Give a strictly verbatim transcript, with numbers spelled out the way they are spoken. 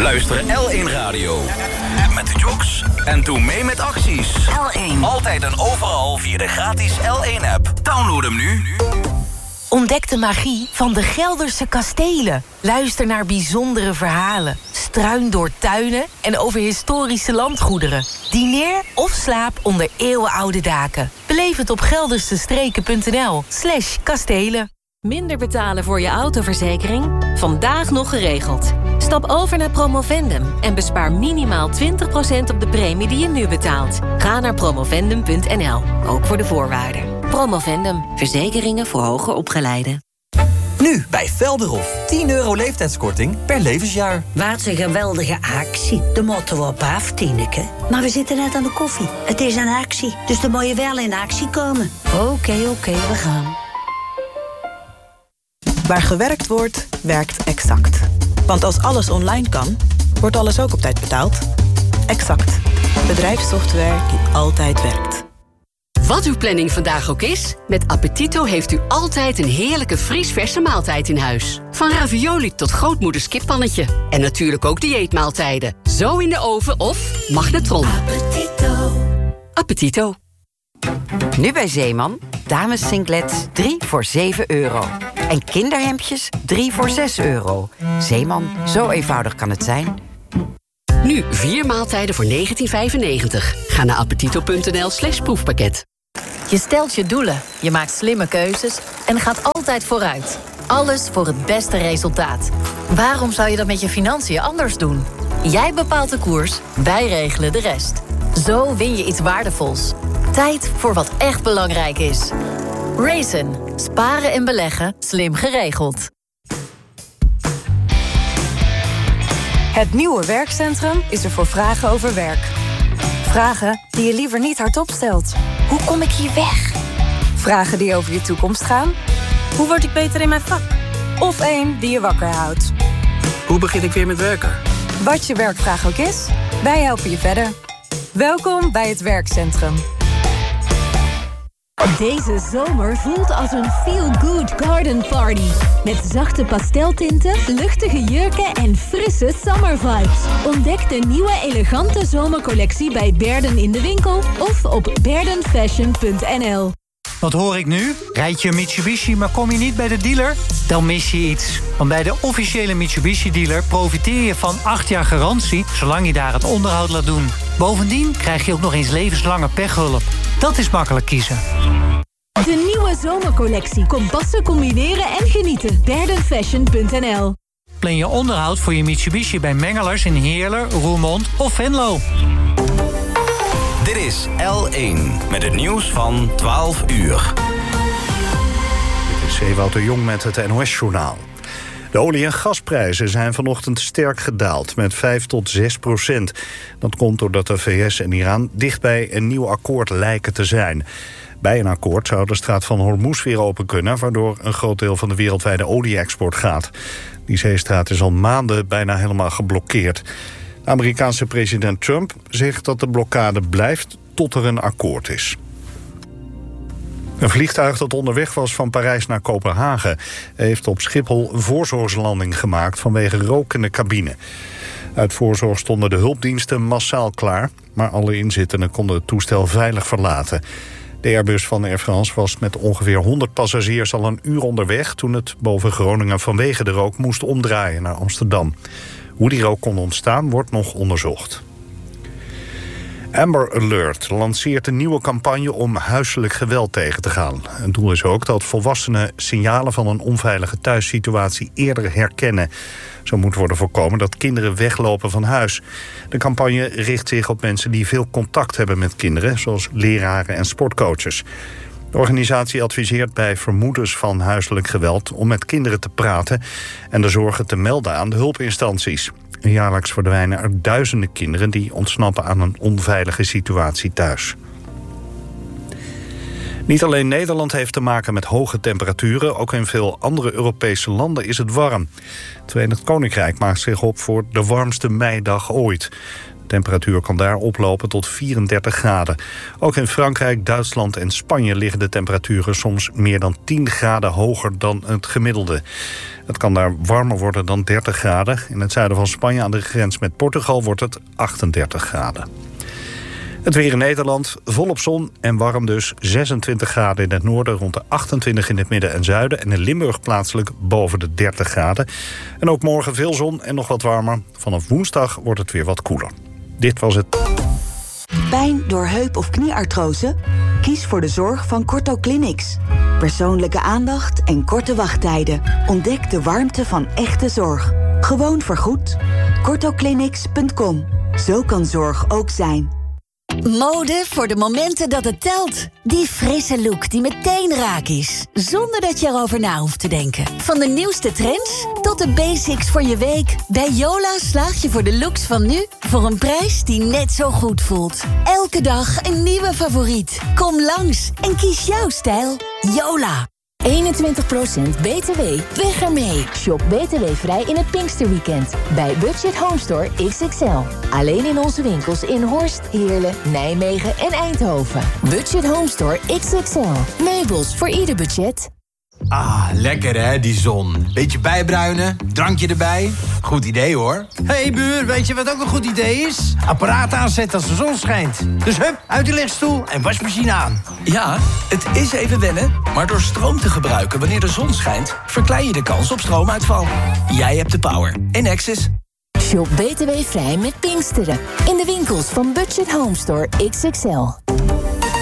Luister L één Radio. App met de jocks en doe mee met acties. L één. Altijd en overal via de gratis L één-app. Download hem nu. Ontdek de magie van de Gelderse kastelen. Luister naar bijzondere verhalen. Struin door tuinen en over historische landgoederen. Dineer of slaap onder eeuwenoude daken. Beleef het op geldersestreken.nl slash kastelen. Minder betalen voor je autoverzekering? Vandaag nog geregeld. Stap over naar Promovendum en bespaar minimaal twintig procent op de premie die je nu betaalt. Ga naar promovendum punt n l, ook voor de voorwaarden. Promovendum, verzekeringen voor hoger opgeleiden. Nu bij Velderhof. tien euro leeftijdskorting per levensjaar. Wat een geweldige actie. De motto op af, Tineke. Maar we zitten net aan de koffie. Het is een actie, dus dan moet je wel in actie komen. Oké, okay, oké, okay, we gaan. Waar gewerkt wordt, werkt Exact. Want als alles online kan, wordt alles ook op tijd betaald. Exact. Bedrijfssoftware die altijd werkt. Wat uw planning vandaag ook is, met Appetito heeft u altijd een heerlijke vriesverse maaltijd in huis. Van ravioli tot grootmoeders kippannetje. En natuurlijk ook dieetmaaltijden. Zo in de oven of magnetron. Appetito. Appetito. Nu bij Zeeman, dames singlets drie voor zeven euro. En kinderhemdjes drie voor zes euro. Zeeman, zo eenvoudig kan het zijn. Nu vier maaltijden voor negentien vijfennegentig. Ga naar appetito.nl slash proefpakket. Je stelt je doelen, je maakt slimme keuzes en gaat altijd vooruit. Alles voor het beste resultaat. Waarom zou je dat met je financiën anders doen? Jij bepaalt de koers, wij regelen de rest. Zo win je iets waardevols. Tijd voor wat echt belangrijk is. Raisin. Sparen en beleggen, slim geregeld. Het nieuwe werkcentrum is er voor vragen over werk. Vragen die je liever niet hardop stelt. Hoe kom ik hier weg? Vragen die over je toekomst gaan. Hoe word ik beter in mijn vak? Of één die je wakker houdt. Hoe begin ik weer met werken? Wat je werkvraag ook is, wij helpen je verder. Welkom bij het werkcentrum. Deze zomer voelt als een feel-good garden party. Met zachte pasteltinten, luchtige jurken en frisse summer vibes. Ontdek de nieuwe elegante zomercollectie bij Berden in de winkel of op berden fashion punt n l. Wat hoor ik nu? Rijd je een Mitsubishi, maar kom je niet bij de dealer? Dan mis je iets. Want bij de officiële Mitsubishi-dealer profiteer je van acht jaar garantie, zolang je daar het onderhoud laat doen. Bovendien krijg je ook nog eens levenslange pechhulp. Dat is makkelijk kiezen. De nieuwe zomercollectie. Kompassen combineren en genieten. berden fashion punt n l. Plan je onderhoud voor je Mitsubishi bij Mengelers in Heerlen, Roermond of Venlo. Dit is L één met het nieuws van twaalf uur. Dit is Ewout de Jong met het N O S-journaal. De olie- en gasprijzen zijn vanochtend sterk gedaald, met vijf tot zes procent. Dat komt doordat de V S en Iran dicht bij een nieuw akkoord lijken te zijn. Bij een akkoord zou de straat van Hormuz weer open kunnen, waardoor een groot deel van de wereldwijde olie-export gaat. Die zeestraat is al maanden bijna helemaal geblokkeerd. De Amerikaanse president Trump zegt dat de blokkade blijft tot er een akkoord is. Een vliegtuig dat onderweg was van Parijs naar Kopenhagen heeft op Schiphol een voorzorgslanding gemaakt vanwege rook in de cabine. Uit voorzorg stonden de hulpdiensten massaal klaar, maar alle inzittenden konden het toestel veilig verlaten. De Airbus van Air France was met ongeveer honderd passagiers al een uur onderweg toen het boven Groningen vanwege de rook moest omdraaien naar Amsterdam. Hoe die rook kon ontstaan wordt nog onderzocht. Amber Alert lanceert een nieuwe campagne om huiselijk geweld tegen te gaan. Het doel is ook dat volwassenen signalen van een onveilige thuissituatie eerder herkennen. Zo moet worden voorkomen dat kinderen weglopen van huis. De campagne richt zich op mensen die veel contact hebben met kinderen, zoals leraren en sportcoaches. De organisatie adviseert bij vermoedens van huiselijk geweld om met kinderen te praten en de zorgen te melden aan de hulpinstanties. Jaarlijks verdwijnen er duizenden kinderen die ontsnappen aan een onveilige situatie thuis. Niet alleen Nederland heeft te maken met hoge temperaturen, ook in veel andere Europese landen is het warm. Het Verenigd Koninkrijk maakt zich op voor de warmste meidag ooit. De temperatuur kan daar oplopen tot vierendertig graden. Ook in Frankrijk, Duitsland en Spanje liggen de temperaturen soms meer dan tien graden hoger dan het gemiddelde. Het kan daar warmer worden dan dertig graden. In het zuiden van Spanje aan de grens met Portugal wordt het achtendertig graden. Het weer in Nederland, volop zon en warm dus. zesentwintig graden in het noorden, rond de achtentwintig in het midden en zuiden. En in Limburg plaatselijk boven de dertig graden. En ook morgen veel zon en nog wat warmer. Vanaf woensdag wordt het weer wat koeler. Dit was het. Pijn door heup- of knieartrose? Kies voor de zorg van Corto Clinics. Persoonlijke aandacht en korte wachttijden. Ontdek de warmte van echte zorg. Gewoon vergoed. corto clinics punt com. Zo kan zorg ook zijn. Mode voor de momenten dat het telt. Die frisse look die meteen raak is. Zonder dat je erover na hoeft te denken. Van de nieuwste trends tot de basics voor je week. Bij Yola slaag je voor de looks van nu voor een prijs die net zo goed voelt. Elke dag een nieuwe favoriet. Kom langs en kies jouw stijl. Yola. eenentwintig procent B T W. Weg ermee. Shop B T W-vrij in het Pinksterweekend. Bij Budget Home Store X X L. Alleen in onze winkels in Horst, Heerlen, Nijmegen en Eindhoven. Budget Home Store X X L. Meubels voor ieder budget. Ah, lekker hè, die zon. Beetje bijbruinen, drankje erbij. Goed idee hoor. Hé hey, buur, weet je wat ook een goed idee is? Apparaat aanzetten als de zon schijnt. Dus hup, uit de lichtstoel en wasmachine aan. Ja, het is even wennen, maar door stroom te gebruiken wanneer de zon schijnt, verklein je de kans op stroomuitval. Jij hebt de power. Enexis. Shop B T W-vrij met Pinksteren. In de winkels van Budget Home Store X X L.